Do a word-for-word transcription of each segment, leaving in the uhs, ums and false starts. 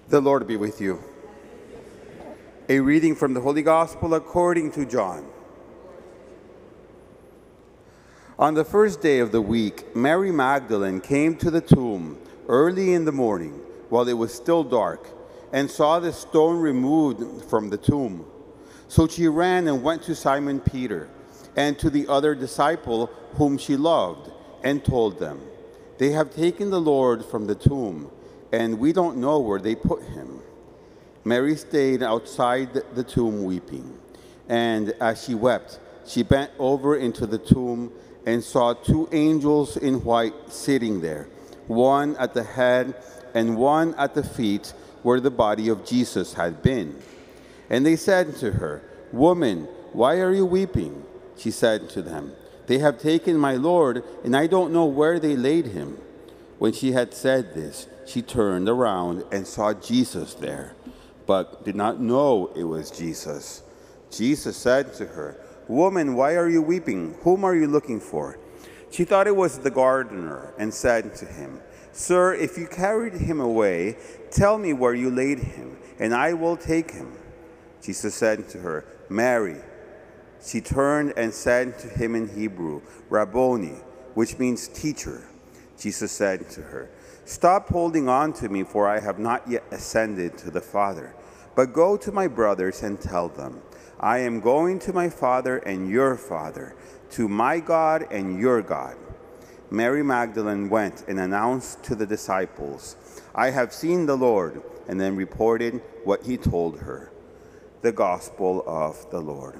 The Lord be with you. A reading from the Holy Gospel according to John. On the first day of the week, Mary Magdalene came to the tomb early in the morning, while it was still dark, and saw the stone removed from the tomb. So she ran and went to Simon Peter and to the other disciple whom she loved, and told them, "They have taken the Lord from the tomb, and we don't know where they put him." Mary stayed outside the tomb weeping, and as she wept, she bent over into the tomb and saw two angels in white sitting there, one at the head and one at the feet where the body of Jesus had been. And they said to her, "Woman, why are you weeping?" She said to them, "They have taken my Lord, and I don't know where they laid him." When she had said this, she turned around and saw Jesus there, but did not know it was Jesus. Jesus said to her, "Woman, why are you weeping? Whom are you looking for?" She thought it was the gardener, and said to him, "Sir, if you carried him away, tell me where you laid him, and I will take him." Jesus said to her, "Mary." She turned and said to him in Hebrew, "Rabboni," which means teacher. Jesus said to her, "Stop holding on to me, for I have not yet ascended to the Father. But go to my brothers and tell them, I am going to my Father and your Father, to my God and your God." Mary Magdalene went and announced to the disciples, "I have seen the Lord," and then reported what he told her. The Gospel of the Lord.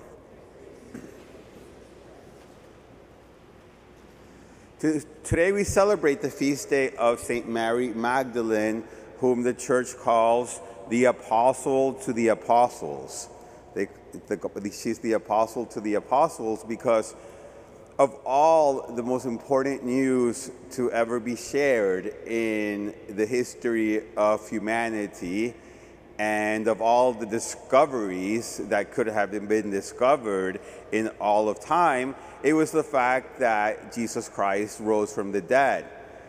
Today we celebrate the feast day of Saint Mary Magdalene, whom the church calls the apostle to the apostles. They, the, she's the apostle to the apostles because of all the most important news to ever be shared in the history of humanity, and of all the discoveries that could have been discovered in all of time. It was the fact that Jesus Christ rose from the dead.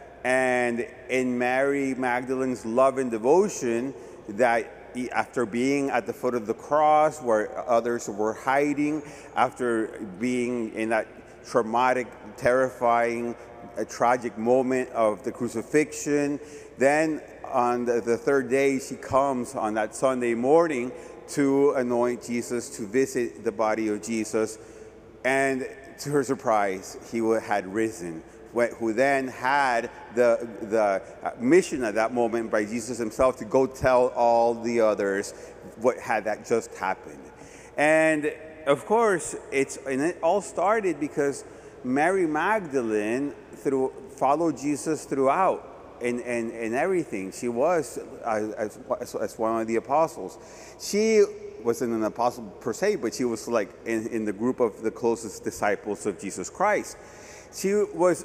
And in Mary Magdalene's love and devotion, that after being at the foot of the cross where others were hiding, after being in that traumatic, terrifying, uh, tragic moment of the crucifixion, then on the, the third day she comes on that Sunday morning to anoint Jesus, to visit the body of Jesus, and to her surprise, he had risen, who then had the, the mission at that moment by Jesus himself to go tell all the others what had that just happened. And of course, it's, and it all started because Mary Magdalene through, followed Jesus throughout and, and, and everything. She was, uh, as, as one of the apostles. She wasn't an apostle per se, but she was like in, in the group of the closest disciples of Jesus Christ. She was,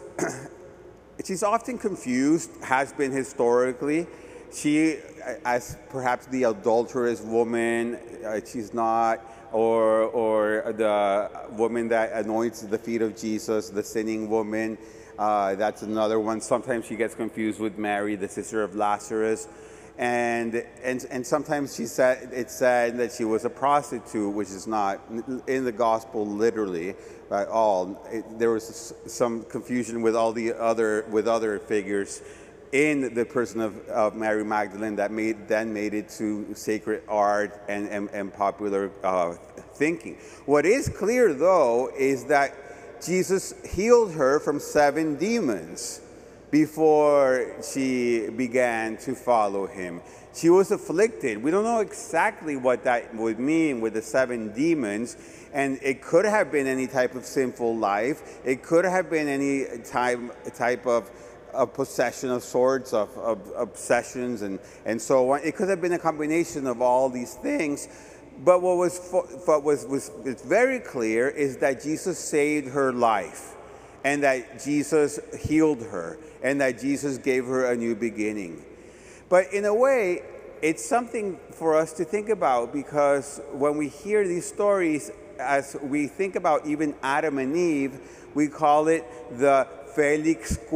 she's often confused, has been historically. She, as perhaps the adulterous woman, uh, she's not, or, or the woman that anoints the feet of Jesus, the sinning woman, uh, that's another one. Sometimes she gets confused with Mary, the sister of Lazarus. And, and, and sometimes she said, it's said that she was a prostitute, which is not in the gospel literally at all. It, there was some confusion with all the other, with other figures in the person of, of Mary Magdalene that made, then made it to sacred art and, and, and popular uh, thinking. What is clear though is that Jesus healed her from seven demons before she began to follow him. She was afflicted. We don't know exactly what that would mean with the seven demons, and it could have been any type of sinful life. It could have been any type, type of, of possession of sorts, of, of obsessions, and, and so on. It could have been a combination of all these things. But what was, what was, was, was very clear is that Jesus saved her life, and that Jesus healed her, and that Jesus gave her a new beginning. But in a way, it's something for us to think about, because when we hear these stories, as we think about even Adam and Eve, we call it the Felix